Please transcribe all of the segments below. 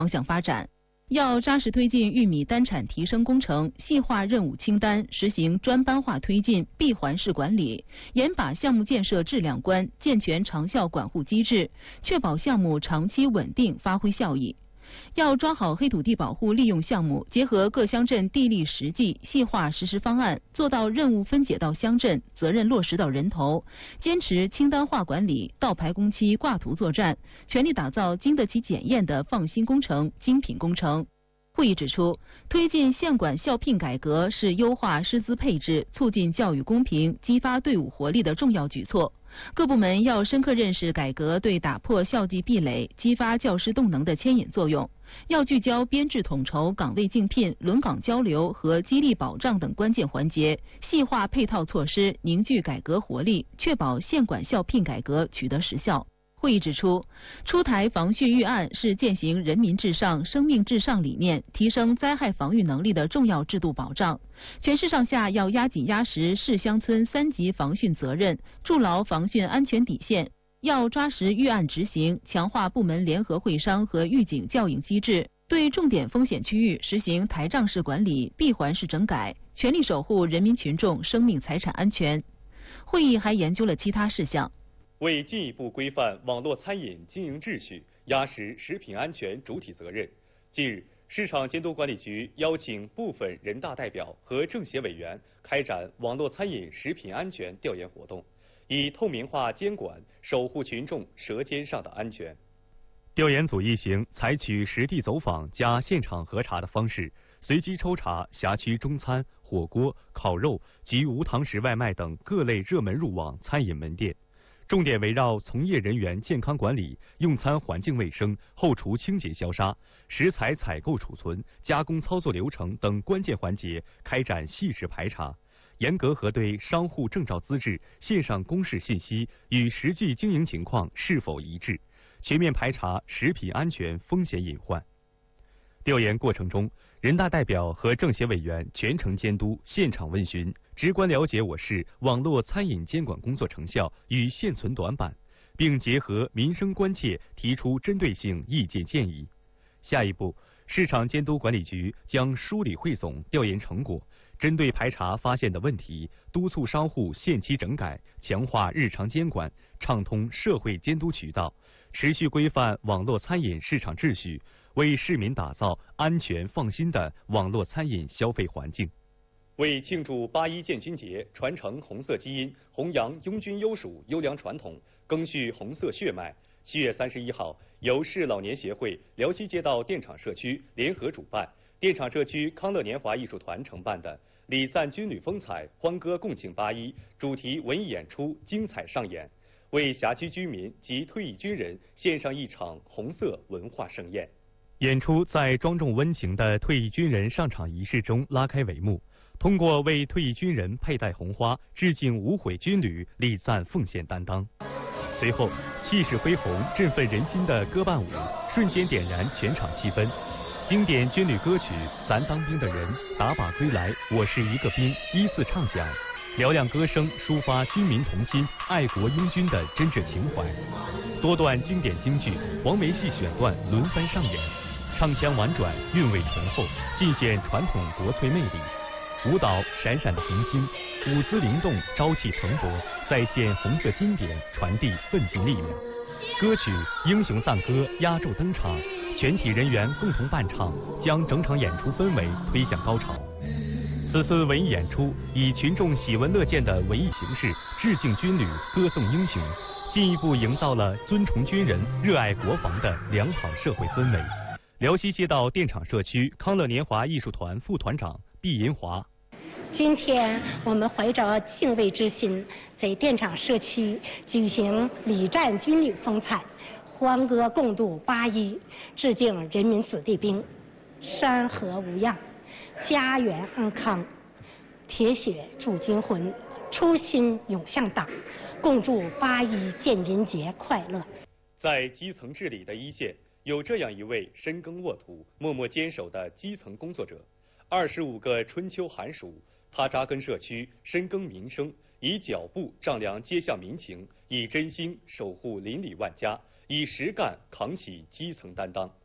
方向发展。要扎实推进玉米单产提升工程，细化任务清单，实行专班化推进、闭环式管理，严把项目建设质量关，健全长效管护机制，确保项目长期稳定发挥效益。要抓好黑土地保护利用项目，结合各乡镇地利实际，细化实施方案，做到任务分解到乡镇，责任落实到人头，坚持清单化管理，倒排工期挂图作战，全力打造经得起检验的放心工程、精品工程。会议指出，推进县管校聘改革是优化师资配置、促进教育公平、激发队伍活力的重要举措。各部门要深刻认识改革对打破校际壁垒、激发教师动能的牵引作用，要聚焦编制统筹、岗位竞聘、轮岗交流和激励保障等关键环节，细化配套措施，凝聚改革活力，确保县管校聘改革取得实效。会议指出，出台防汛预案是践行人民至上、生命至上理念，提升灾害防御能力的重要制度保障。全市上下要压紧压实市乡村3级防汛责任，筑牢防汛安全底线。要抓实预案执行，强化部门联合会商和预警校应机制，对重点风险区域实行台账式管理、闭环式整改，全力守护人民群众生命财产安全。会议还研究了其他事项。 为进一步规范网络餐饮经营秩序，压实食品安全主体责任，近日，市场监督管理局邀请部分人大代表和政协委员开展网络餐饮食品安全调研活动，以透明化监管守护群众舌尖上的安全。调研组一行采取实地走访加现场核查的方式，随机抽查辖区中餐、火锅、烤肉及无堂食外卖等各类热门入网餐饮门店。重点围绕从业人员健康管理、用餐环境卫生、后厨清洁消杀、食材采购储存、加工操作流程等关键环节开展细致排查，严格核对商户证照资质、线上公示信息与实际经营情况是否一致，全面排查食品安全风险隐患。调研过程中，人大代表和政协委员全程监督、现场问询，直观了解我市网络餐饮监管工作成效与现存短板，并结合民生关切提出针对性意见建议。下一步，市场监督管理局将梳理汇总调研成果，针对排查发现的问题，督促商户限期整改，强化日常监管，畅通社会监督渠道，持续规范网络餐饮市场秩序，为市民打造安全放心的网络餐饮消费环境。为庆祝8·1建军节，传承红色基因，弘扬拥军优属优良传统，赓续红色血脉，7月31号，由市老年协会辽西街道电厂社区联合主办，电厂社区康乐年华艺术团承办的礼赞军旅风采，欢歌共庆8·1主题文艺演出精彩上演，为辖区居民及退役军人献上一场红色文化盛宴。演出在庄重温情的退役军人上场仪式中拉开帷幕，通过为退役军人佩戴红花，致敬无悔军旅，礼赞奉献担当。随后，气势恢宏、振奋人心的歌伴舞瞬间点燃全场气氛。经典军旅歌曲《咱当兵的人》《打靶归来》《我是一个兵》依次唱响，嘹亮歌声抒发军民同心、爱国英军的真挚情怀。多段经典京剧、黄梅戏选段轮番上演，唱腔婉转，韵味醇厚，尽显传统国粹魅力。舞蹈闪闪的红星，舞姿灵动，朝气蓬勃，再现红色经典，传递奋进力量。歌曲《英雄赞歌》压轴登场，全体人员共同伴唱，将整场演出氛围推向高潮。此次文艺演出以群众喜闻乐见的文艺形式致敬军旅、歌颂英雄，进一步营造了尊崇军人、热爱国防的良好社会氛围。辽西街道电厂社区康乐年华艺术团副团长毕银华。 今天我们怀着敬畏之心，在电厂社区举行礼赞军旅风采，欢歌共度8·1，致敬人民子弟兵，山河无恙，家园安康，铁血铸军魂，初心涌向党，共祝8·1建军节快乐。 在基层治理的一线，有这样一位深耕沃土、默默坚守的基层工作者。25个春秋寒暑，他扎根社区，深耕民生，以脚步丈量街巷民情，以真心守护邻里万家，以实干扛起基层担当。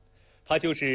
他就是